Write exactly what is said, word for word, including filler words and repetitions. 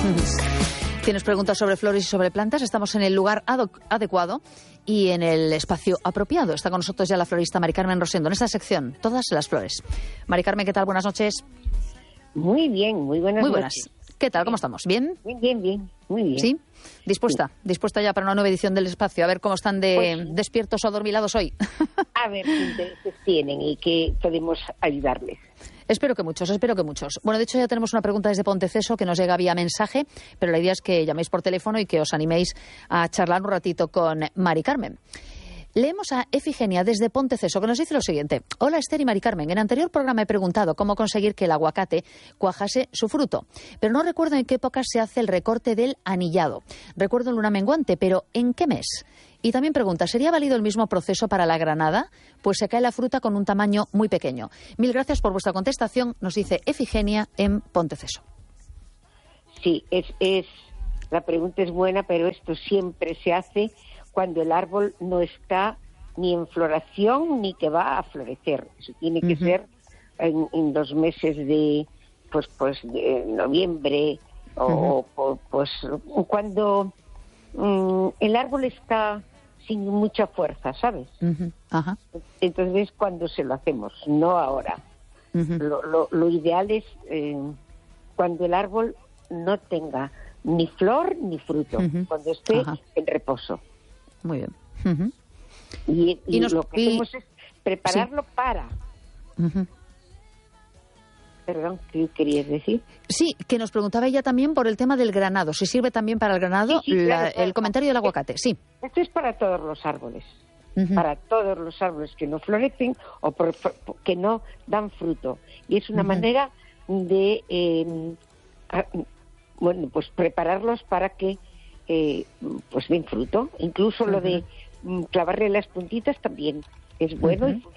Tienes preguntas sobre flores y sobre plantas, estamos en el lugar adecuado y en el espacio apropiado. Está con nosotros ya la florista Mari Carmen Rosendo en esta sección, Todas las flores. Mari Carmen, ¿qué tal? Buenas noches. Muy bien, muy buenas Muy buenas. noches. ¿Qué tal? ¿Cómo estamos? ¿Bien? Bien, bien, bien, muy bien. ¿Sí? ¿Dispuesta? Sí. ¿Dispuesta ya para una nueva edición del espacio? A ver cómo están de pues, despiertos o adormilados hoy. A ver qué intereses tienen y qué podemos ayudarles. Espero que muchos, espero que muchos. Bueno, de hecho ya tenemos una pregunta desde Ponteceso que nos llega vía mensaje, pero la idea es que llaméis por teléfono y que os animéis a charlar un ratito con Mari Carmen. Leemos a Efigenia desde Ponteceso, que nos dice lo siguiente. Hola Esther y Mari Carmen, en anterior programa he preguntado cómo conseguir que el aguacate cuajase su fruto, pero no recuerdo en qué época se hace el recorte del anillado. Recuerdo luna menguante, pero ¿en qué mes? Y también pregunta, ¿sería válido el mismo proceso para la granada? Pues se cae la fruta con un tamaño muy pequeño. Mil gracias por vuestra contestación, nos dice Efigenia en Ponteceso. Sí, es, es la pregunta es buena, pero esto siempre se hace cuando el árbol no está ni en floración ni que va a florecer. Eso tiene que uh-huh. ser en, en los meses de pues pues de noviembre uh-huh. o, o pues cuando um, el árbol está sin mucha fuerza, ¿sabes? Uh-huh. Ajá. Entonces cuando se lo hacemos, no ahora. Uh-huh. Lo, lo, lo ideal es eh, cuando el árbol no tenga ni flor ni fruto, uh-huh. cuando esté Ajá. en reposo. Muy bien. Uh-huh. Y, y, y nos, lo que y... hacemos es prepararlo sí. para... Uh-huh. Perdón, ¿qué querías decir? Sí, que nos preguntaba ella también por el tema del granado. ¿Si sirve también para el granado? Sí, sí, la, claro, claro. El comentario del aguacate, sí. Esto es para todos los árboles. Uh-huh. Para todos los árboles que no florecen o por, por, que no dan fruto. Y es una uh-huh. manera de... Eh, a, bueno, pues prepararlos para que Eh, pues den fruto. Incluso uh-huh. lo de mm, clavarle las puntitas también es bueno uh-huh. y